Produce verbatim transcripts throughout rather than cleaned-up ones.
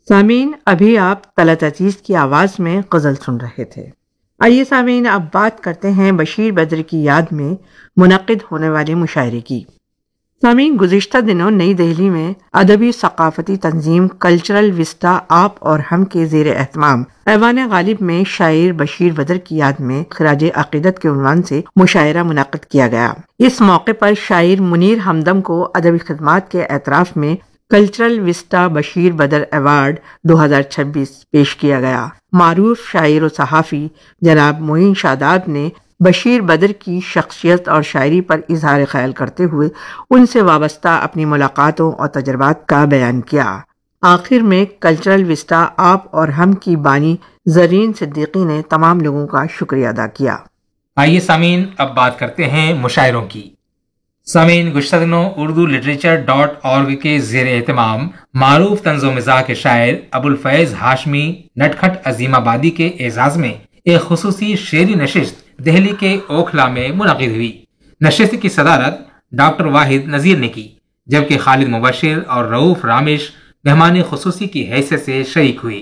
سامعین، ابھی آپ طلعت عزیز کی آواز میں غزل سن رہے تھے۔ آئیے سامعین، اب بات کرتے ہیں بشیر بدر کی یاد میں منعقد ہونے والے مشاعرے کی۔ سامعین، گزشتہ دنوں نئی دہلی میں ادبی ثقافتی تنظیم کلچرل وسٹا آپ اور ہم کے زیر اہتمام ایوان غالب میں شاعر بشیر بدر کی یاد میں خراج عقیدت کے عنوان سے مشاعرہ منعقد کیا گیا۔ اس موقع پر شاعر منیر ہمدم کو ادبی خدمات کے اعتراف میں کلچرل وسٹا بشیر بدر ایوارڈ دو ہزار چھبیس پیش کیا گیا۔ معروف شاعر و صحافی جناب معین شاداب نے بشیر بدر کی شخصیت اور شاعری پر اظہار خیال کرتے ہوئے ان سے وابستہ اپنی ملاقاتوں اور تجربات کا بیان کیا۔ آخر میں کلچرل وسٹا آپ اور ہم کی بانی زرین صدیقی نے تمام لوگوں کا شکریہ ادا کیا۔ آئیے سامعین، اب بات کرتے ہیں مشاعروں کی۔ سامعین، گزشتہ دنوں اردو لٹریچر ڈاٹ اورگ کے زیر اہتمام معروف طنز و مزاح کے شاعر ابوالفیض ہاشمی نٹکھٹ عظیم آبادی کے اعزاز میں ایک خصوصی شعری نشست دہلی کے اوکھلا میں منعقد ہوئی۔ نشست کی صدارت ڈاکٹر واحد نذیر نے کی، جبکہ خالد مبشر اور رؤوف رامش مہمان خصوصی کی حیثیت سے شریک ہوئے۔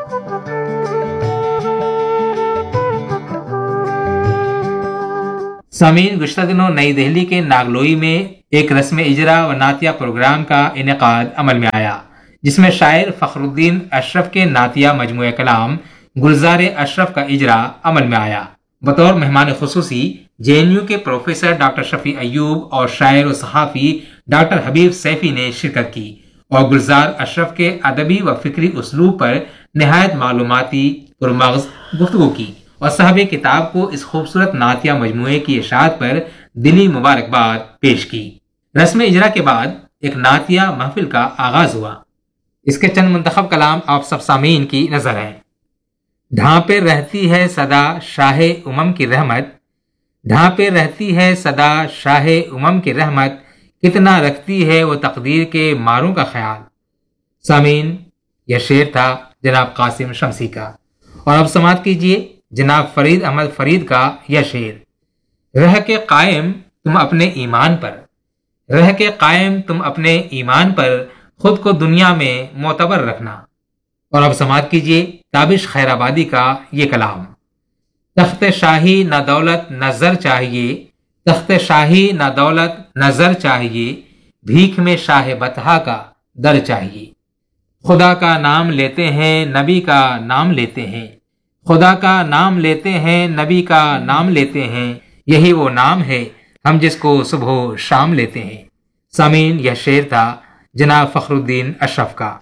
سامعین، گزشتہ دنوں نئی دہلی کے ناگلوئی میں ایک رسم اجرا و نعتیہ پروگرام کا انعقاد عمل میں آیا، جس میں شاعر فخر الدین اشرف کے نعتیہ مجموعہ کلام گلزار اشرف کا اجرا عمل میں آیا۔ بطور مہمان خصوصی جے این یو کے پروفیسر ڈاکٹر شفیع ایوب اور شاعر و صحافی ڈاکٹر حبیب سیفی نے شرکت کی اور گلزار اشرف کے ادبی و فکری اسلوب پر نہایت معلوماتی پرمغز گفتگو کی اور صاحب کتاب کو اس خوبصورت نعتیہ مجموعے کی اشاعت پر دلی مبارکباد پیش کی۔ رسم اجرا کے بعد ایک نعتیہ محفل کا آغاز ہوا۔ اس کے چند منتخب کلام آپ سب سامعین کی نظر ہیں۔ ڈھانپے رہتی ہے صدا شاہ امم کی رحمت، ڈھانپے رہتی ہے صدا شاہ امم کی رحمت، کتنا رکھتی ہے وہ تقدیر کے ماروں کا خیال۔ سامعین، یہ شعر تھا جناب قاسم شمسی کا، اور اب سماعت کیجئے جناب فرید احمد فرید کا یہ شعر۔ رہ کے قائم تم اپنے ایمان پر، رہ کے قائم تم اپنے ایمان پر، خود کو دنیا میں معتبر رکھنا۔ اور اب سماعت کیجئے تابش خیر آبادی کا یہ کلام۔ تخت شاہی نہ دولت نہ زر چاہیے، تخت شاہی نہ دولت نہ زر چاہیے، بھیک میں شاہ بطحا کا در چاہیے۔ خدا کا نام لیتے ہیں نبی کا نام لیتے ہیں، خدا کا نام لیتے ہیں نبی کا نام لیتے ہیں، یہی وہ نام ہے ہم جس کو صبح و شام لیتے ہیں۔ سامعین، یہ شعر تھا جناب فخر الدین اشرف کا۔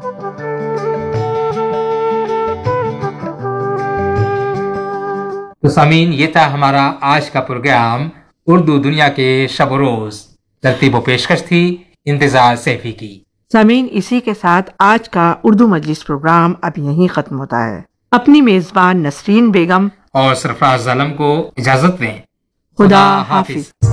تو سامعین، یہ تھا ہمارا آج کا پروگرام اردو دنیا کے شب و روز۔ ترتیب و پیشکش تھی انتظار سیفی کی۔ سامعین، اسی کے ساتھ آج کا اردو مجلس پروگرام اب یہیں ختم ہوتا ہے۔ اپنی میزبان نسرین بیگم اور سرفراز عالم کو اجازت دیں۔ خدا حافظ۔